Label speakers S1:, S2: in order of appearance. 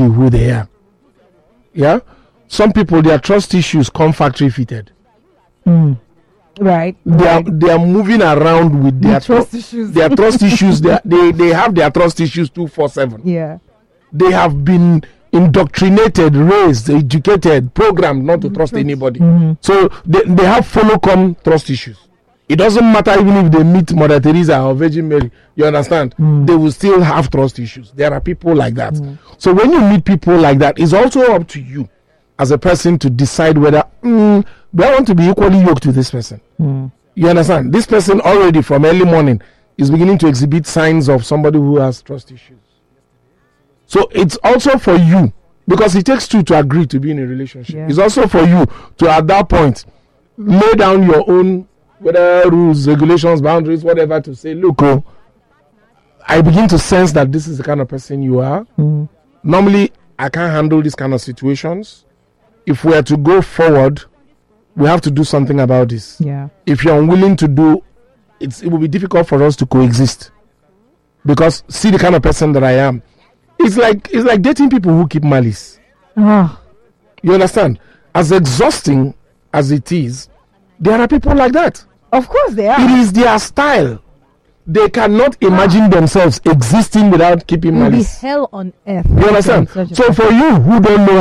S1: be who they are. Yeah? Some people, their trust issues come factory fitted.
S2: Right.
S1: They are moving around with their
S2: trust issues.
S1: Their trust issues. They have their trust issues 24/7.
S2: Yeah.
S1: They have been indoctrinated, raised, educated, programmed not to trust anybody. So they have follow-come trust issues. It doesn't matter even if they meet Mother Teresa or Virgin Mary. You understand? They will still have trust issues. There are people like that. So when you meet people like that, it's also up to you as a person to decide whether do I want to be equally yoked to this person. You understand? This person already from early morning is beginning to exhibit signs of somebody who has trust issues. So it's also for you, because it takes two to agree to be in a relationship. Yeah. It's also for you to, at that point, lay down your own, whether rules, regulations, boundaries, whatever, to say, look, I begin to sense that this is the kind of person you are. Normally, I can't handle these kind of situations. If we are to go forward, we have to do something about this.
S2: Yeah.
S1: If you're unwilling to do, it will be difficult for us to coexist. Because see the kind of person that I am. It's like dating people who keep malice. You understand? As exhausting as it is, there are people like that.
S2: Of course they are.
S1: It is their style. They cannot imagine themselves existing without keeping malice.
S2: It will be hell on earth.
S1: You understand? So for you who don't know